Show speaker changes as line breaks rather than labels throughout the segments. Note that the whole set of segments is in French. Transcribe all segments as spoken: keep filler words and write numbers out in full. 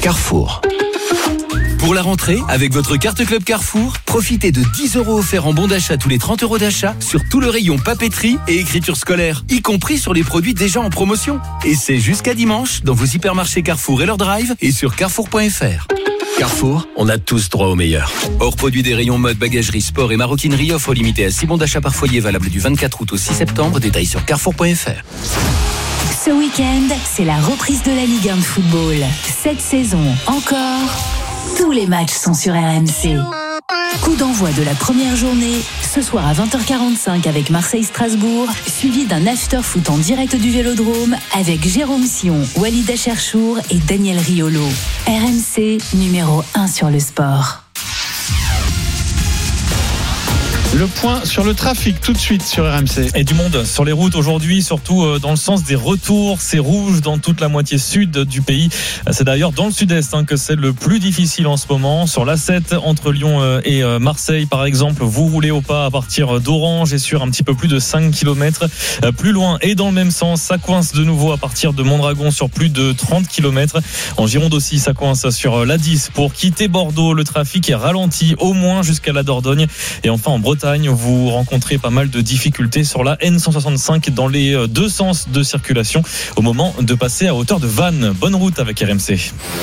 Carrefour. Pour la rentrée, avec votre carte Club Carrefour, profitez de dix euros offerts en bon d'achat tous les trente euros d'achat sur tout le rayon papeterie et écriture scolaire, y compris sur les produits déjà en promotion. Et c'est jusqu'à dimanche dans vos hypermarchés Carrefour et leur drive et sur carrefour point f r. Carrefour, on a tous droit au meilleur. Hors produit des rayons mode, bagagerie, sport et maroquinerie, offre limitée à six bons d'achat par foyer valable du vingt-quatre août au six septembre. Détails sur carrefour point f r.
Ce week-end, c'est la reprise de la Ligue un de football. Cette saison encore, tous les matchs sont sur R M C. Coup d'envoi de la première journée, ce soir à vingt heures quarante-cinq avec Marseille-Strasbourg, suivi d'un after-foot en direct du Vélodrome avec Jérôme Sion, Walid Acharchour et Daniel Riolo. R M C, numéro un sur le sport.
Le point sur le trafic tout de suite sur R M C.
Et du monde sur les routes aujourd'hui, surtout dans le sens des retours. C'est rouge dans toute la moitié sud du pays. C'est d'ailleurs dans le sud-est hein, que c'est le plus difficile en ce moment. Sur l'A sept entre Lyon et Marseille par exemple, vous roulez au pas à partir d'Orange et sur un petit peu plus de cinq kilomètres. Plus loin et dans le même sens, ça coince de nouveau à partir de Mondragon sur plus de trente kilomètres. En Gironde aussi, ça coince sur l'A dix. Pour quitter Bordeaux, le trafic est ralenti au moins jusqu'à la Dordogne. Et enfin en Bretagne, vous rencontrez pas mal de difficultés sur la N cent soixante-cinq dans les deux sens de circulation au moment de passer à hauteur de Vannes. Bonne route avec R M C.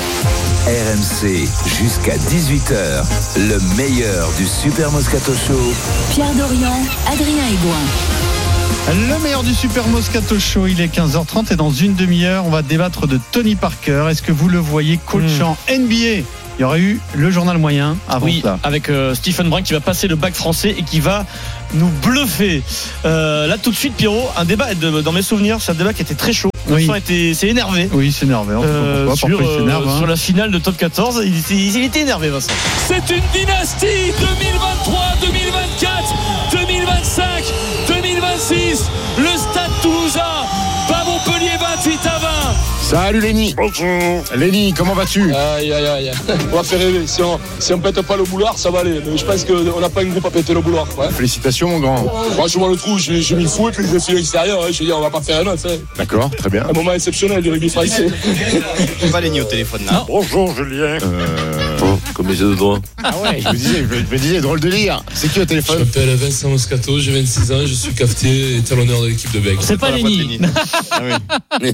R M C jusqu'à dix-huit heures, le meilleur du Super Moscato Show.
Pierre Dorian, Adrien Aigouin.
Le meilleur du Super Moscato Show, il est quinze heures trente et dans une demi-heure, on va débattre de Tony Parker. Est-ce que vous le voyez coach mmh. en N B A ? Il y aurait eu le journal moyen avant
oui,
ça.
Avec euh, Stephen Brun qui va passer le bac français et qui va nous bluffer. Euh, là tout de suite, Pierrot, un débat de, dans mes souvenirs, c'est un débat qui était très chaud. Le
oui.
son était, c'est énervé.
Oui, c'est énervé. On
euh,
pourquoi,
sur,
pourquoi il s'énerve,
euh,
hein.
sur la finale de Top quatorze, il était, il était énervé, Vincent.
C'est une dynastie deux mille vingt-trois, deux mille vingt-quatre, deux mille vingt-cinq, deux mille vingt-six. Le Stade Toulousain bat Montpellier vingt-huit à vingt.
Salut Lenny. Bonjour. Lenny, comment vas-tu?
Aïe aïe aïe. On va faire rêver. Si on, si on pète pas le boulard, ça va aller. Mais je pense qu'on n'a pas un groupe à péter le boulard. Ouais.
Félicitations mon grand.
Franchement le trou, j'ai, j'ai mis le fou et puis je suis à l'extérieur. Hein. Je veux dire, on va pas faire un autre. Hein.
D'accord, très bien.
Un moment exceptionnel du rugby français.
On va Lenny au téléphone là.
Bonjour Julien.
Euh... Oh, comme les yeux de droit.
Ah ouais, je me disais, je me disais, drôle de lire. C'est qui au téléphone?
Je m'appelle Vincent Moscato, j'ai vingt-six ans, je suis cafetier et talonneur de l'équipe de Bègles.
C'est pas Lenny.
Ah oui.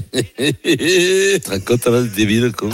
Tu te racontes un débile con.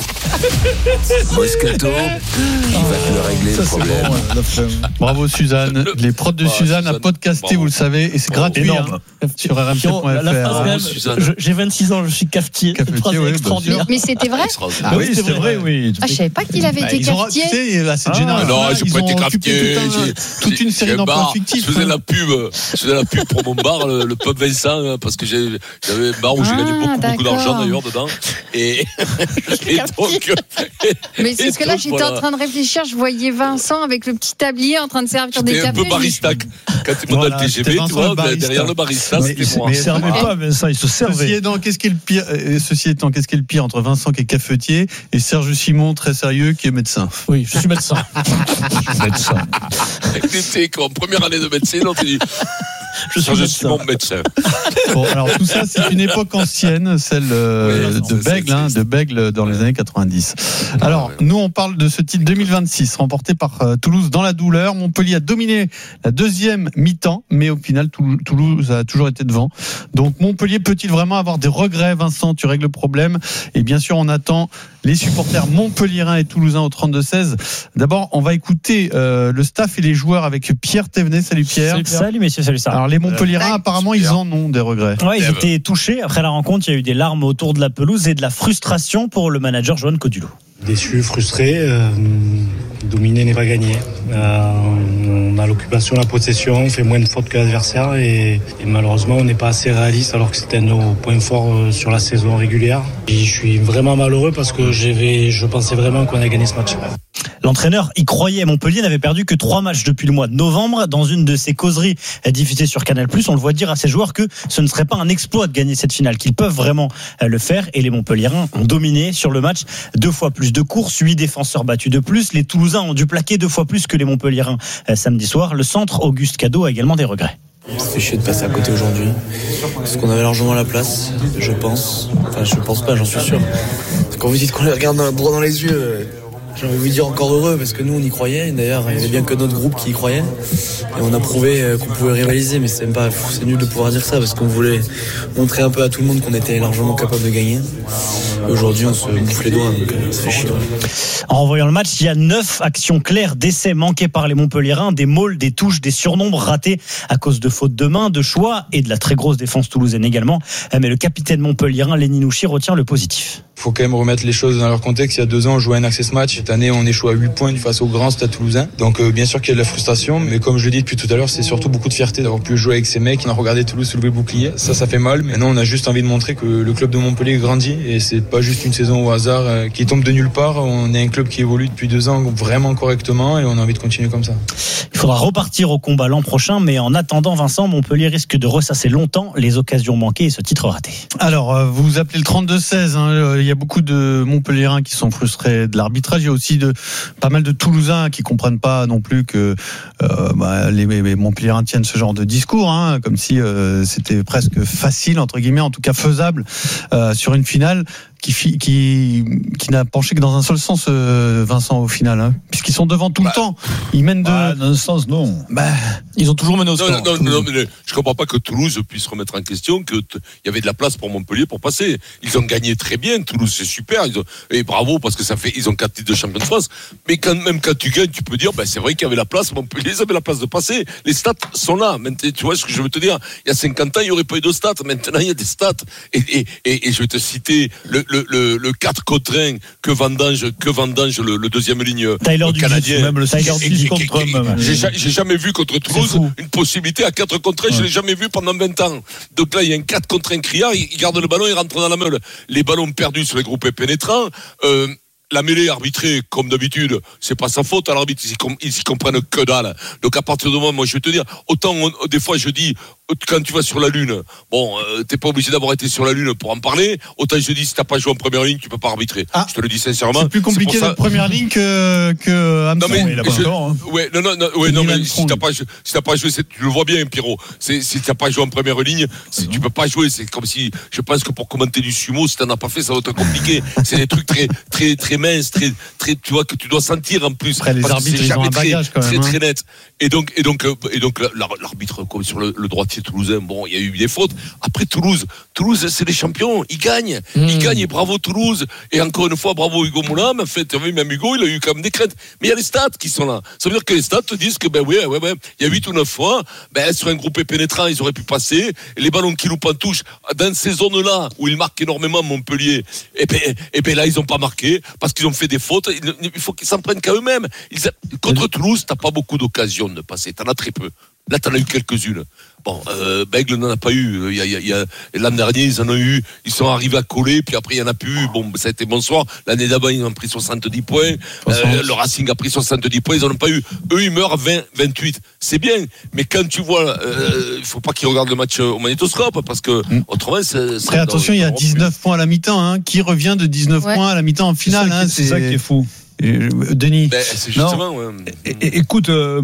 Moscato, il va te le régler
ça,
le problème.
Bon, ouais, bravo Suzanne. Les prods de ah, Suzanne, Suzanne à podcaster, bravo. Vous le savez, et c'est gratuit hein, sur R M C point F R.
La phrase même, je, j'ai vingt-six ans, je suis cafetier.
Cafetier, oui,
extraordinaire. Mais c'était vrai?
Ah oui, c'était vrai, oui.
Ah, je savais pas qu'il avait
bah,
été cafetier.
Tu sais, cette
ah,
génération.
Non, je n'ai pas été cafetier.
Toute une série d'emplois fictifs.
Je faisais la pub, je faisais la pub pour mon bar, le, le pub Vincent, parce que j'ai, j'avais un bar où j'ai gagné beaucoup, beaucoup d'argent d'ailleurs dedans. Et, et donc.
Mais c'est parce que là, j'étais voilà. en train de réfléchir, je voyais Vincent avec le petit tablier en train de servir
c'était
des cafés.
Un peu barista. Quand tu montes dans le T G V, tu vois, derrière le barista,
mais,
c'était moi.
Mais il ne servait pas, Vincent, il se servait. Ceci étant, qu'est-ce qui est le pire, ceci étant, qu'est-ce qui est le pire entre Vincent qui est cafetier et Serge Simon, très sérieux, qui est médecin?
Oui, je suis médecin.
médecin.
Tu étais en première année de médecine, on te dit.
Je suis,
je suis mon médecin.
Bon, alors tout ça, c'est une époque ancienne, celle euh, oui, de Bègles, hein, de Bègles dans les années quatre-vingt-dix. Alors, ouais. nous, on parle de ce titre deux mille vingt-six, remporté par euh, Toulouse dans la douleur. Montpellier a dominé la deuxième mi-temps, mais au final, Toulouse a toujours été devant. Donc, Montpellier peut-il vraiment avoir des regrets, Vincent? Tu règles le problème. Et bien sûr, on attend les supporters montpelliérains et toulousains au trente-deux seize. D'abord, on va écouter euh, le staff et les joueurs avec Pierre Thévenet. Salut Pierre.
Salut, Pierre. Salut messieurs, salut ça.
Alors les Montpelliérains, euh, apparemment, ils en ont des regrets.
Ouais, ils étaient touchés. Après la rencontre, il y a eu des larmes autour de la pelouse et de la frustration pour le manager Johan Codulot.
Déçu, frustré, euh, dominer n'est pas gagné. Euh, on a l'occupation, la possession, on fait moins de fautes que l'adversaire et, et malheureusement on n'est pas assez réaliste alors que c'était nos points forts sur la saison régulière. Et je suis vraiment malheureux parce que j'avais, je pensais vraiment qu'on allait gagner ce match.
L'entraîneur y croyait. Montpellier n'avait perdu que trois matchs depuis le mois de novembre. Dans une de ses causeries diffusées sur Canal plus, on le voit dire à ses joueurs que ce ne serait pas un exploit de gagner cette finale, qu'ils peuvent vraiment le faire. Et les Montpelliérains ont dominé sur le match. Deux fois plus de courses, huit défenseurs battus de plus. Les Toulousains ont dû plaquer deux fois plus que les Montpelliérains samedi soir. Le centre Auguste Cadeau a également des regrets.
Ça fait chier de passer à côté aujourd'hui. Parce qu'on avait largement la place, je pense. Enfin, je pense pas, j'en suis sûr. Quand vous dites qu'on les regarde dans, droit dans les yeux, j'ai envie de vous dire encore heureux parce que nous on y croyait. D'ailleurs, il n'y avait bien que notre groupe qui y croyait. Et on a prouvé qu'on pouvait rivaliser, mais c'est même pas, c'est nul de pouvoir dire ça parce qu'on voulait montrer un peu à tout le monde qu'on était largement capable de gagner. Et aujourd'hui, on se bouffe les doigts, donc ça fait chier.
En revoyant le match, il y a neuf actions claires d'essais manqués par les Montpelliérains, des mauls, des touches, des surnombres ratés à cause de fautes de main, de choix et de la très grosse défense toulousaine également. Mais le capitaine montpelliérain, Lenny Nouchi, retient le positif.
Il faut quand même remettre les choses dans leur contexte. Il y a deux ans, on jouait un access match. Cette année, on échoue à huit points face au grand Stade Toulousain. Donc, euh, bien sûr qu'il y a de la frustration. Mais comme je le dis depuis tout à l'heure, c'est surtout beaucoup de fierté d'avoir pu jouer avec ces mecs qui ont regardé Toulouse soulever le bouclier. Ça, ça fait mal. Mais non, on a juste envie de montrer que le club de Montpellier grandit. Et c'est pas juste une saison au hasard euh, qui tombe de nulle part. On est un club qui évolue depuis deux ans vraiment correctement. Et on a envie de continuer comme ça.
Il faudra repartir au combat l'an prochain. Mais en attendant, Vincent, Montpellier risque de ressasser longtemps les occasions manquées et ce titre raté.
Alors, euh, vous appelez le trente-deux seize. Hein. Il y a beaucoup de Montpelliérains qui sont frustrés de l'arbitrage. Il y a aussi de, pas mal de Toulousains qui comprennent pas non plus que euh, bah, les, les Montpelliérains tiennent ce genre de discours, hein, comme si euh, c'était presque facile, entre guillemets, en tout cas faisable, euh, sur une finale qui, qui, qui n'a penché que dans un seul sens, euh, Vincent, au final, hein, puisqu'ils sont devant tout bah, le temps. Ils mènent de...
Bah, dans un sens, non.
Bah,
ils ont toujours mené au score.
Non, non, non, non, mais je comprends pas que Toulouse puisse remettre en question qu'il y avait de la place pour Montpellier pour passer. Ils ont gagné très bien. Toulouse, c'est super. Ils ont, et bravo, parce que ça fait, ils ont quatre titres de champion de France. Mais quand, même quand tu gagnes, tu peux dire, ben, c'est vrai qu'il y avait la place. Montpellier, ils avaient la place de passer. Les stats sont là. Maintenant, tu vois ce que je veux te dire? Il y a cinquante ans, il n'y aurait pas eu de stats. Maintenant, il y a des stats. Et, et, et, et je vais te citer le, le, le, le quatre contre un que vendange, que vendange le, le deuxième ligne
Tyler
canadien.
Même le Tyler
six contre un. J'ai, j'ai jamais vu contre Toulouse une possibilité à quatre contre un. Ouais. Je l'ai jamais vu pendant vingt ans. Donc là, il y a un quatre contre un criard. Il, il garde le ballon, il rentre dans la meule. Les ballons perdus sur les groupes pénétrants. Euh, La mêlée arbitrée, comme d'habitude, c'est pas sa faute à l'arbitre, ils s'y comprennent que dalle. Donc à partir de moment, moi je vais te dire, autant on, des fois je dis, quand tu vas sur la Lune, bon, euh, t'es pas obligé d'avoir été sur la Lune pour en parler, autant je dis, si t'as pas joué en première ligne, tu peux pas arbitrer. Ah, je te le dis sincèrement.
C'est plus compliqué d'être première ligne que, que Hamson.
Non, mais,
il a pas
je,
tort, hein.
Ouais, non, non, non, ouais, non mais si t'as pas, si t'as pas joué, c'est, tu le vois bien, Pierrot. C'est, si t'as pas joué en première ligne, c'est, tu peux pas jouer, c'est comme si, je pense que pour commenter du sumo, si t'en as pas fait, ça va être compliqué. C'est des trucs très, très, très minces, très, très, tu vois, que tu dois sentir en plus.
Après, les arbitres, ils ont un bagage
très,
quand même.
Très,
hein.
très net. Et donc, et donc, et donc, l'arbitre, comme sur le, le droitier toulousain, bon, il y a eu des fautes. Après, Toulouse, Toulouse, c'est les champions. Ils gagnent. Mmh. Ils gagnent et bravo Toulouse. Et encore une fois, bravo Hugo Moulin. Mais en fait, même Hugo, il a eu quand même des crêtes. Mais il y a les stats qui sont là. Ça veut dire que les stats te disent que, ben oui, ouais, ouais, il y a huit ou neuf fois, ben, sur un groupe pénétrant, ils auraient pu passer. Et les ballons qui loupent en touche, dans ces zones-là, où ils marquent énormément Montpellier, et ben, et ben là, ils ont pas marqué, parce qu'ils ont fait des fautes. Il faut qu'ils s'en prennent qu'à eux-mêmes. Ils, contre Toulouse, t'as pas beaucoup d'occasions de passer. T'en as très peu. Là, t'en as eu quelques-unes. Bon, euh, Bègle n'en a pas eu. Il y a, il y a, l'an dernier, ils en ont eu. Ils sont arrivés à coller, puis après, il n'y en a plus. Bon, ça a été bonsoir. L'année d'avant, ils ont pris soixante-dix points. Euh, le Racing a pris soixante-dix points. Ils n'en ont pas eu. Eux, ils meurent à vingt, vingt-huit. C'est bien. Mais quand tu vois, il euh, ne faut pas qu'ils regardent le match au magnétoscope, parce que mmh. autrement, c'est.
Après, attention, il y a dix-neuf points à la mi-temps. Hein. Qui revient de dix-neuf ouais. points à la mi-temps en finale?
C'est ça,
hein,
qui, c'est ça qui est fou.
Denis.
Ben, c'est justement, ouais.
Écoute, euh,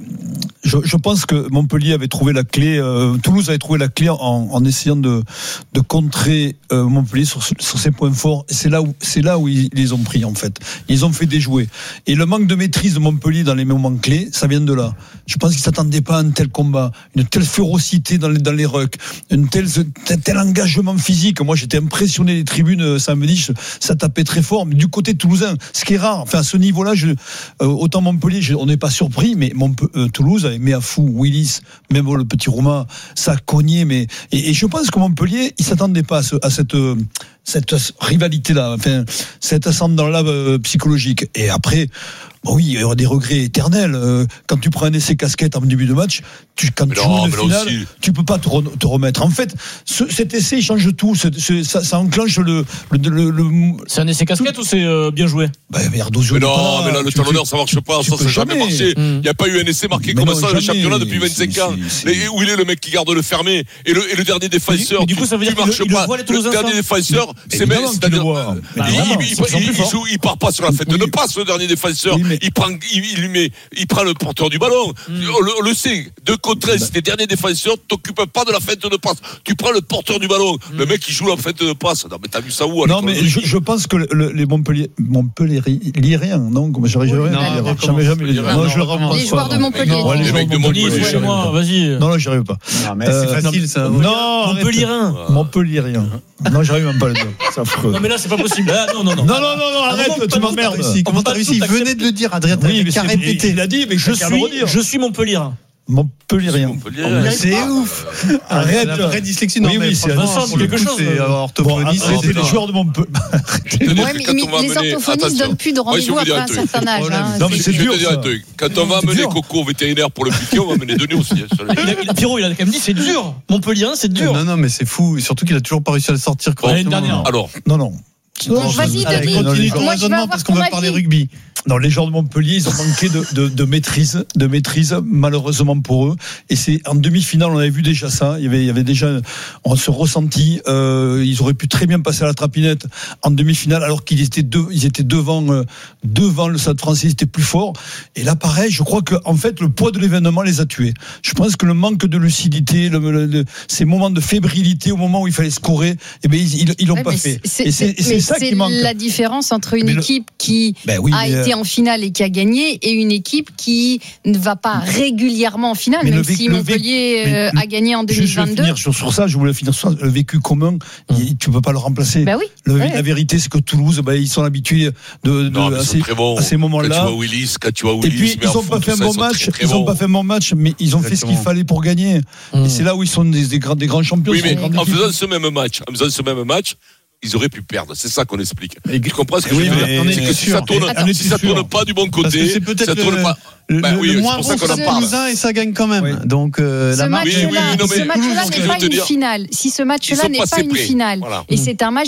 je, je pense que Montpellier avait trouvé la clé, euh, Toulouse avait trouvé la clé en, en essayant de, de contrer euh, Montpellier sur, sur ses points forts. Et c'est là où, c'est là où ils, ils les ont pris, en fait. Ils ont fait déjouer. Et le manque de maîtrise de Montpellier dans les moments clés, ça vient de là. Je pense qu'ils ne s'attendaient pas à un tel combat, une telle férocité dans les, dans les rucks, un tel, tel, tel engagement physique. Moi, j'étais impressionné des tribunes samedi, ça tapait très fort. Mais du côté toulousain, ce qui est rare, enfin, à ce niveau-là, je, euh, autant Montpellier, je, on n'est pas surpris, mais Montpe- euh, Toulouse avait mis à fou Willis, même le petit Roumain, ça cognait, mais, et, et je pense que Montpellier, il s'attendait pas à, ce, à cette, euh, cette rivalité-là, enfin, cet ascendant-là euh, psychologique. Et après, bon oui, il y aura des regrets éternels. Euh, quand tu prends un essai casquette en début de match, tu, quand mais tu non, joues le final, aussi. Tu peux pas te, re, te remettre. En fait, ce, cet essai il change tout. Ce, ce, ça, ça enclenche le, le, le, le.
C'est un essai casquette tout. Ou c'est euh, bien joué?
Bah, mais Ardozio. Mais non, mais là, le talonneur, ça marche pas. Ça, ça n'a jamais marché. Il n'y a pas eu un essai marqué comme ça dans le championnat depuis vingt-cinq ans. Où il est le mec qui garde le fermé et le, et le dernier défenseur.
Du coup, ça veut dire
qu'il marche pas. Le dernier défenseur, c'est même. Il part pas sur la fête de ne pas, ce dernier défenseur. il prend, il, il lui met, il prend le porteur du ballon. Mm. On, le, on le sait. Deux contre un, si t'es dernier défenseur, t'occupes pas de la fête de passe. Tu prends le porteur du ballon. Mm. Le mec qui joue la fête de passe. Non, mais t'as vu ça où?
Non, mais je, je pense que le, le, les Montpellier, Montpellieriens, non, comme j'aurais jamais,
non,
jamais, jamais les dire.
Non, je le les joueurs de Montpellier.
Non, les mecs de Montpellier, moi, vas-y.
Non, non, j'y arrive pas.
Non, mais c'est facile, ça.
Non,
Montpellierin.
Montpellierien. Non, j'arrive même pas à le dire. C'est affreux.
Non, mais là, c'est pas possible. Ah, non, non, non.
Non, non, non, non, arrête, tu m'emmerdes.
Comment t'as réussi? Venez de le dire, Adrien.
Oui, mais c'est répété. Il a dit, mais je suis, je suis Montpellierin. Montpellierien.
C'est ouf.
Arrête.
La vraie dyslexie, non,
oui, oui, c'est
Vincent, c'est quelque chose.
C'est orthophoniste.
C'est les joueurs de Montpellier.
Ouais, mais les orthophonistes donnent plus de rendez-vous après un certain âge.
Non, mais c'est dur.
Quand on va amener Coco au vétérinaire pour le piquer, on va amener Denis aussi.
Pierrot, il a quand même dit c'est dur. Montpellierin, c'est dur.
Non, non, mais c'est fou. Surtout qu'il a toujours pas réussi à le sortir
l'année dernière.
Alors.
Non, non.
Bon, vas-y, Denis.
Continue ton raisonnement parce qu'on va parler rugby.
Non, les joueurs de Montpellier, ils ont manqué de, de, de maîtrise, de maîtrise, malheureusement pour eux. Et c'est en demi-finale, on avait vu déjà ça. Il y avait, il y avait déjà, on se ressentit. Euh, ils auraient pu très bien passer à la trapinette en demi-finale, alors qu'ils étaient deux, ils étaient devant, euh, devant le Stade Français, ils étaient plus forts. Et là, pareil, je crois que en fait, le poids de l'événement les a tués. Je pense que le manque de lucidité, le, le, le, ces moments de fébrilité au moment où il fallait scorer, eh ben ils, ils, ils l'ont
ouais,
pas fait.
C'est,
et c'est,
c'est,
c'est ça qui manque.
C'est la différence entre une
mais
équipe
le...
qui
ben oui,
a
mais
été en finale et qui a gagné, et une équipe qui ne va pas régulièrement en finale, mais même vécu, si Montpellier vécu, a gagné en deux mille vingt-deux.
Je vais finir sur, sur ça, je voulais finir sur ça. Le vécu commun, mmh. il, tu ne peux pas le remplacer.
Bah oui.
Le,
ouais.
La vérité, c'est que Toulouse, bah, ils sont habitués de, de,
non,
à, ces,
bon.
à ces moments-là.
Quand tu vois Willis, quand tu vois Willis,
et puis, ils n'ont pas fait un bon match, ils n'ont pas fait un bon match, mais ils ont fait ce qu'il fallait pour gagner. Mmh. Et c'est là où ils sont des, des, grands, des grands champions.
Oui, mais en faisant ce même match, en faisant ce même match, ils auraient pu perdre. C'est ça qu'on explique. Et tu comprends ce que oui, je veux dire? C'est que si ça tourne, si ça tourne pas du bon côté,
c'est peut-être
ça tourne
le,
pas.
Le,
bah, oui,
le moins bon pour Toulousain et ça gagne quand même. Oui. Donc euh,
ce
la
match-là,
marque.
oui, oui, non, ce match-là n'est pas une finale. Si ce match-là n'est pas une finale, et c'est un match